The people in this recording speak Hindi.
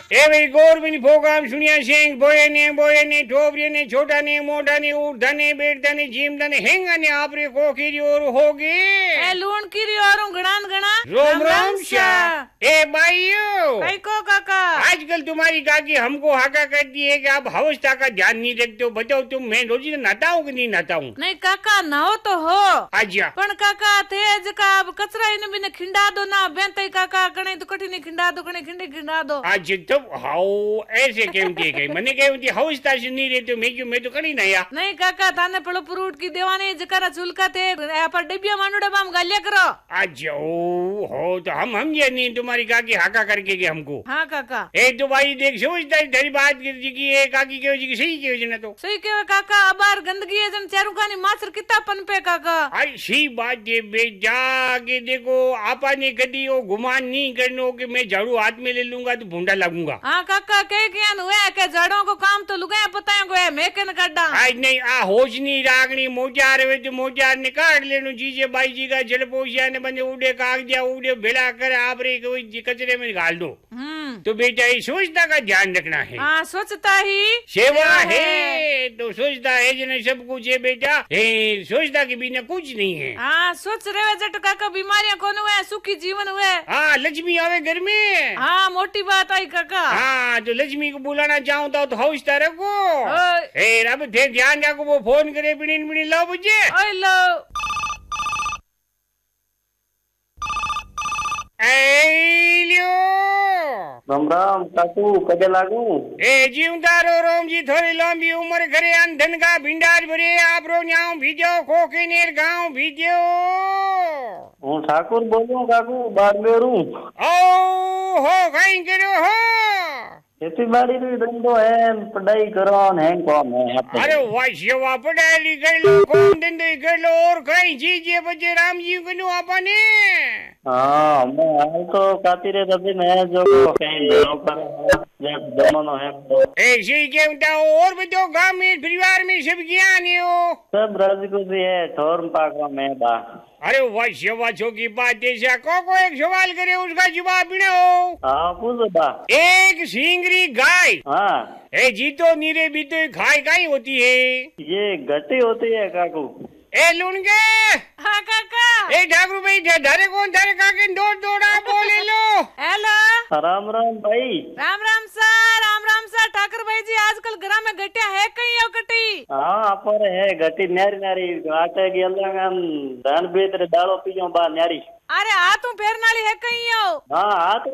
ए भाई गौर बिन प्रोग्राम सुनिया सिंह बोये ने ठोबरे ने छोटा ने मोटा ने ऊर्धा ने बेटा ने जीमदा ने हेंगा ने आपरे को की और होगे ए लूण की और गणान गणा रोम रोम शाह। ए भाइयों कई को काका आजकल तुम्हारी काकी हमको हाका करती है कि आप अवस्था का ध्यान नहीं रखते हो। बताओ तुम मैं रोजी नहाता हूँ कि नहीं नहाता हूँ? नहीं काका नहो तो हो अच्छा पण काका तेज का अब कचरा इन बिन खिंडा दो ना बेंतई काका कणे तो कठी नहीं खिंडा दो कणे खिंडे खिंडा दो। आज तो हाउ ऐसे केमती कही मने केमती अवस्था से नहीं रहते मैं तो कड़ी नया नहीं काका थाने पड़ो फ्रूट की देवानी जकारा चुलका थे पर डिबिया मानुड़ा बाम गालिया करो। आज ओ हो तो हम नहीं तुम्हारी काकी हाका करके के हमको। हाँ काका ए तो भाई देख सोचता है तेरी बात की है काकी के जी की सही के ना तो सही के काका अबार गंदगी है जन चारू खानी मासर कितना पन पे काका। आई सी बात है बेजा के देखो आपा ने कदी वो गुमान नहीं करनो कि मैं झाड़ू हाथ में ले लूंगा तो भूंडा लगूंगा। हाँ काका कह के हुए के झाड़ों को काम तो लुगाया पता है मैं के न काटा आज नहीं आ होश नहीं रागनी मोचार हुए तो मोचार ने काट लेनो जीजे बाई जी का जलपोशिया ने बंदे उड़े कागजा उड़े भेड़ा कर आप रे कोई कचरे में डाल दो। तो बेटा ये स्वच्छता का ध्यान रखना है। हाँ स्वच्छता ही सेवा है तो स्वच्छता है जने सब कुछ है बेटा। स्वच्छता के बिना कुछ नहीं है। हाँ स्वच्छ रहे जट काका बीमारियां कौन हुए सुखी जीवन हुए। हाँ लक्ष्मी आवे घर में। हाँ मोटी बात आई काका। हाँ तो लक्ष्मी को बुलाना चाहूँ तो हौसला रखो। अब ध्यान रखो वो फोन करे बिनी लो बुझे लो राम राम काकू कदे लागू ए जीवदारो रोम जी थोड़ी लंबी उम्र करे अंधन का भिंडार भरे आप रो न्याऊ भीजो खोके नेर गांव भीजो। हूँ ठाकुर बोलूं काकू बाड़मेर हूँ। ओ हो कहीं करो हो खेती बाड़ी भी धंधो है पढ़ाई करो है कौन है। अरे वाह सेवा पढ़ाई कर लो कौन धंधो कर लो और कहीं चीजें बचे राम जी को आपने। हाँ मैं हाल तो खातिर दिन है जो कहीं घरों पर जमानो है तो ऐसे ही क्या बताओ और बताओ गाँव में परिवार में सब क्या नहीं हो सब राजी खुशी है ठोर पाक में बा। अरे वाह सेवा छो की बात जैसा को एक सवाल करे उसका जवाब भी ना हो। हाँ पूछो बा। एक सिंगरी गाय हाँ ए जीतो नीरे बीतो खाई गाय होती है ये घटी होती है काकू। ए लुनगे हाँ काका ए ठाकुर भाई धारे कौन धारे काके दौड़ा बोले लो। हेलो राम राम भाई। राम राम सा ठाकुर भाई जी आजकल घर में गटिया है कहीं हो कटी। हाँ पर है घटी नारी नारी आटे की अलग धान बेच दालो पियो बा नारी। अरे आ तू फेर नाली है कहीं हो। हाँ